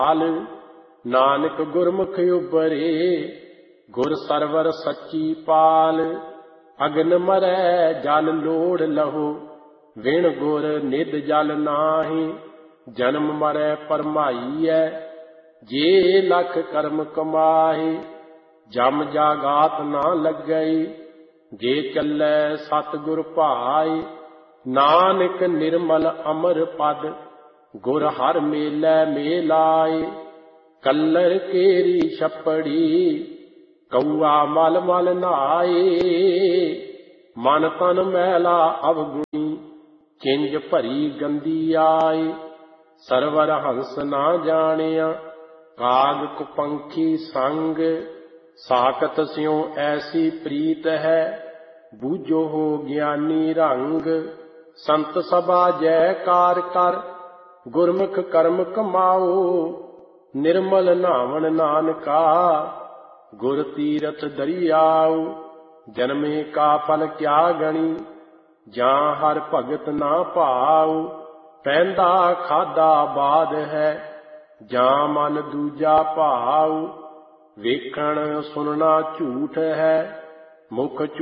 ਹਾਲ ਨਾਨਕ ਗੁਰਮੁਖ ਉਬਰੇ, ਗੁਰ ਸਰਵਰ ਸੱਚੀ ਪਾਲ। ਅਗਨ ਮਰੈ ਜਲ ਲੋੜ ਲਹੋ, ਵਿਣ ਗੁਰ ਨਿਧ ਜਲ ਨਾਹੀਂ। ਜਨਮ ਮਰੈ ਪਰਮਾਈਐ, ਜੇ ਲਖ ਕਰਮ ਕਮਾਹੇ। ਜਮ ਜਾਗਾਤ ਨਾ ਲੱਗਈ, ਜੇ ਚੱਲੈ ਸਤਿਗੁਰ ਭਾਏ। ਨਾਨਕ ਨਿਰਮਲ ਅਮਰ ਪਦ, ਗੁਰ ਹਰਿ ਮੇਲੈ ਮੇਲਾਏ। ਕੱਲਰ ਕੇਰੀ ਛੱਪੜੀ, ਕਊਆ ਮਲ ਮਲ ਨਹਾਏ। ਮਨ ਤਨ ਮੈਲਾ ਅਵਗੁਣੀ, ਚਿੰਜ ਭਰੀ ਗੰਦੀ ਆਏ। ਸਰਵਰ ਹੰਸ ਨਾ ਜਾਣਿਆ, ਕਾਗ ਕੁਪੰਖੀ ਸੰਗ। ਸਾਕਤ ਸਿਉ ਐਸੀ ਪ੍ਰੀਤ ਹੈ, ਬੂਝੋ ਹੋ ਗਿਆਨੀ ਰੰਗ। ਸੰਤ ਸਭਾ ਜੈਕਾਰ ਕਰ, ਗੁਰਮੁਖ ਕਰਮ ਕਮਾਓ। ਨਿਰਮਲ ਨਾਵਣ ਨਾਨਕਾ, ਗੁਰ ਤੀਰਥ ਦਰਿਆਉ। ਜਨਮੇ ਕਾ ਫਲ ਕਿਆ ਗਣੀ, ਜਾਂ ਹਰ ਭਗਤ ਨਾ ਭਾਉ। ਪੈਂਦਾ ਖਾਦਾ ਬਾਦ ਹੈ, ਜਾਂ ਮਨ ਦੂਜਾ ਭਾਉ। ਵੇਖਣ ਸੁਣਨਾ ਝੂਠ ਹੈ, ਮੁਖ